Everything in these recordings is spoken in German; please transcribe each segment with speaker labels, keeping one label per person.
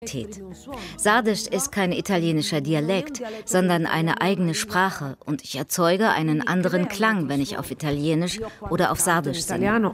Speaker 1: Sardisch ist kein italienischer Dialekt, sondern eine eigene Sprache und ich erzeuge einen anderen Klang, wenn ich auf Italienisch oder auf Sardisch singe.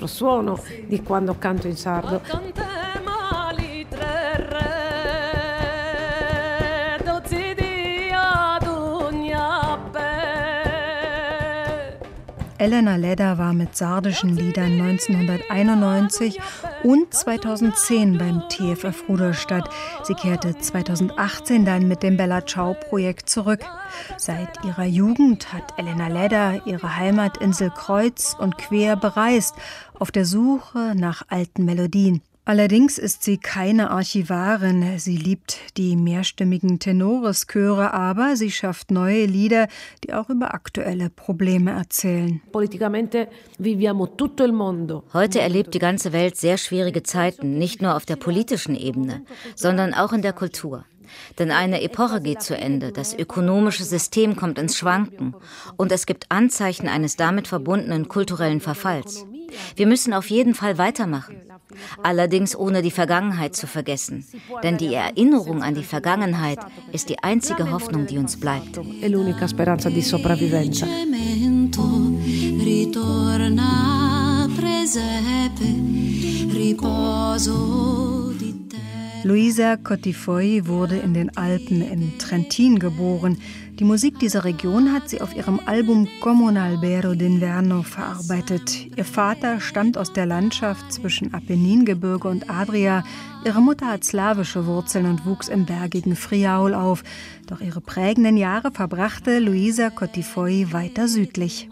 Speaker 2: Elena Ledda war mit sardischen Liedern 1991 und 2010 beim TFF Rudolstadt. Sie kehrte 2018 dann mit dem Bella Ciao-Projekt zurück. Seit ihrer Jugend hat Elena Ledda ihre Heimatinsel kreuz und quer bereist, auf der Suche nach alten Melodien. Allerdings ist sie keine Archivarin. Sie liebt die mehrstimmigen Tenoreschöre, aber sie schafft neue Lieder, die auch über aktuelle Probleme erzählen.
Speaker 1: Heute erlebt die ganze Welt sehr schwierige Zeiten, nicht nur auf der politischen Ebene, sondern auch in der Kultur. Denn eine Epoche geht zu Ende, das ökonomische System kommt ins Schwanken und es gibt Anzeichen eines damit verbundenen kulturellen Verfalls. Wir müssen auf jeden Fall weitermachen, allerdings ohne die Vergangenheit zu vergessen, denn die Erinnerung an die Vergangenheit ist die einzige Hoffnung, die uns bleibt.
Speaker 2: Luisa Cottifoi wurde in den Alpen in Trentin geboren. Die Musik dieser Region hat sie auf ihrem Album Como un albero d'inverno verarbeitet. Ihr Vater stammt aus der Landschaft zwischen Apenningebirge und Adria. Ihre Mutter hat slawische Wurzeln und wuchs im bergigen Friaul auf. Doch ihre prägenden Jahre verbrachte Luisa Cottifoi weiter südlich.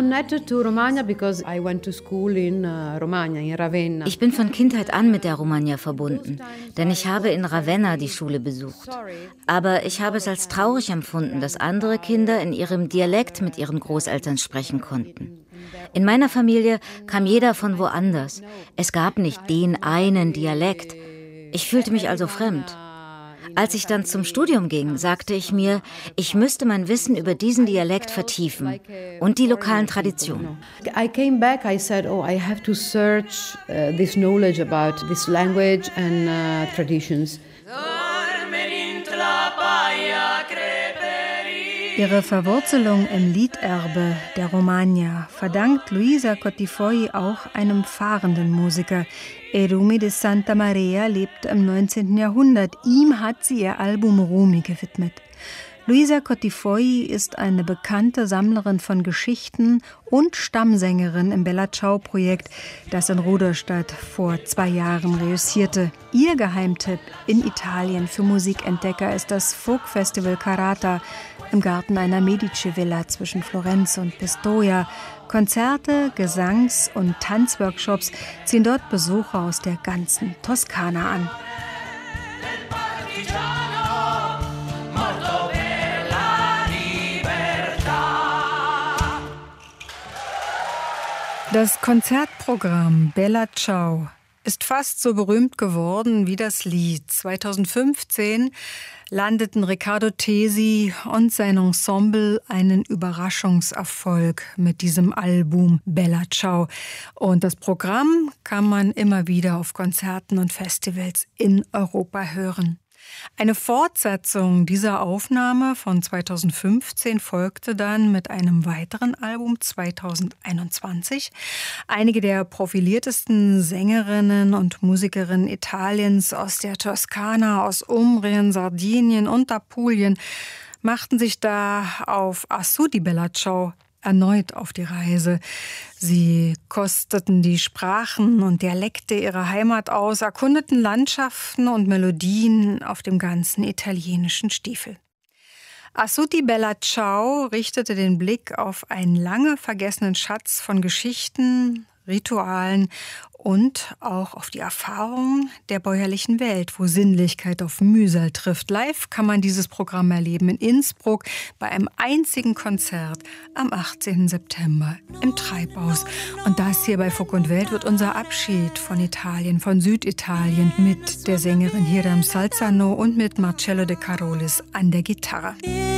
Speaker 1: Ich bin von Kindheit an mit der Romagna verbunden, denn ich habe in Ravenna die Schule besucht. Aber ich habe es als traurig empfunden, dass andere Kinder in ihrem Dialekt mit ihren Großeltern sprechen konnten. In meiner Familie kam jeder von woanders. Es gab nicht den einen Dialekt. Ich fühlte mich also fremd. Als ich dann zum Studium ging, sagte ich mir, ich müsste mein Wissen über diesen Dialekt vertiefen und die lokalen Traditionen.
Speaker 3: I came back, I said, I have to search this knowledge about this language and traditions.
Speaker 2: Ihre Verwurzelung im Liederbe der Romagna verdankt Luisa Cottifoi auch einem fahrenden Musiker. Erumi de Santa Maria lebte im 19. Jahrhundert. Ihm hat sie ihr Album Rumi gewidmet. Luisa Cottifoi ist eine bekannte Sammlerin von Geschichten und Stammsängerin im Bella Ciao-Projekt, das in Rudolstadt vor 2 Jahren reüssierte. Ihr Geheimtipp in Italien für Musikentdecker ist das Folkfestival Carata im Garten einer Medici-Villa zwischen Florenz und Pistoia. Konzerte, Gesangs- und Tanzworkshops ziehen dort Besucher aus der ganzen Toskana an. Das Konzertprogramm Bella Ciao ist fast so berühmt geworden wie das Lied. 2015 landeten Riccardo Tesi und sein Ensemble einen Überraschungserfolg mit diesem Album Bella Ciao. Und das Programm kann man immer wieder auf Konzerten und Festivals in Europa hören. Eine Fortsetzung dieser Aufnahme von 2015 folgte dann mit einem weiteren Album 2021. Einige der profiliertesten Sängerinnen und Musikerinnen Italiens aus der Toskana, aus Umbrien, Sardinien und Apulien machten sich da auf Assù di Bella Ciao erneut auf die Reise. Sie kosteten die Sprachen und Dialekte ihrer Heimat aus, erkundeten Landschaften und Melodien auf dem ganzen italienischen Stiefel. Assù di Bella Ciao richtete den Blick auf einen lange vergessenen Schatz von Geschichten, Ritualen und auch auf die Erfahrungen der bäuerlichen Welt, wo Sinnlichkeit auf Mühsal trifft. Live kann man dieses Programm erleben in Innsbruck bei einem einzigen Konzert am 18. September im Treibhaus. Und das hier bei Funk und Welt wird unser Abschied von Italien, von Süditalien mit der Sängerin Hiram Salzano und mit Marcello De Carolis an der Gitarre.